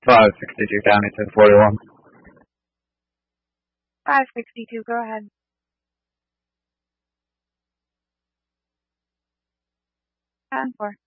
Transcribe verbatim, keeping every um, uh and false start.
five sixty-two County ten forty-one. five sixty-two, go ahead. ten four.